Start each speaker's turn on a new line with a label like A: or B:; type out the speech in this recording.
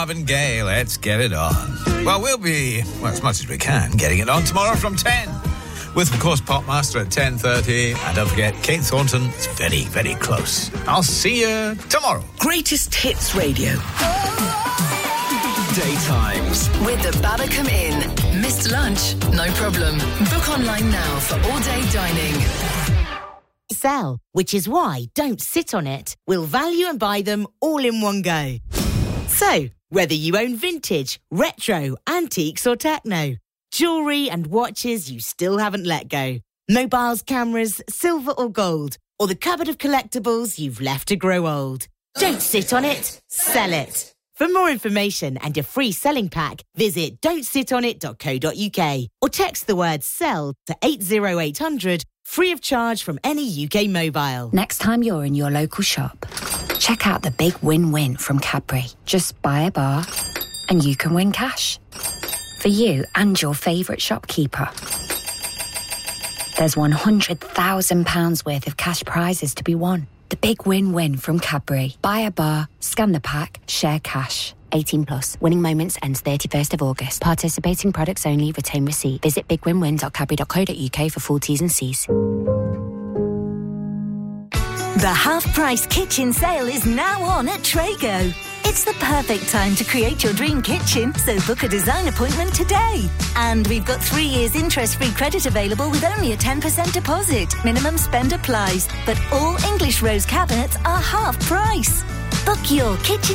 A: Marvin Gaye. Let's get it on. Well, we'll be, as much as we can, getting it on tomorrow from 10. With, of course, Popmaster at 10:30. And don't forget, Kate Thornton is very, very close. I'll see you tomorrow.
B: Greatest Hits Radio.
C: Daytimes.
D: With the Babacom Inn. Missed lunch? No problem. Book online now for all-day dining.
E: Sell, which is why Don't Sit On It. We'll value and buy them all in one go. So, whether you own vintage, retro, antiques or techno, jewellery and watches you still haven't let go, mobiles, cameras, silver or gold, or the cupboard of collectibles you've left to grow old. Don't sit on it, sell it. For more information and a free selling pack, visit don'tsitonit.co.uk or text the word SELL to 80800, free of charge from any UK mobile.
F: Next time you're in your local shop, check out the big win-win from Cadbury. Just buy a bar and you can win cash. For you and your favourite shopkeeper. There's £100,000 worth of cash prizes to be won. The big win-win from Cadbury. Buy a bar, scan the pack, share cash. 18 plus. Winning moments ends 31st of August. Participating products only. Retain receipt. Visit bigwinwin.cadbury.co.uk for full T's and C's.
G: The half-price kitchen sale is now on at Trago. It's the perfect time to create your dream kitchen, so book a design appointment today. And we've got 3 years interest-free credit available with only a 10% deposit. Minimum spend applies, but all English rose cabinets are half price. Book your kitchen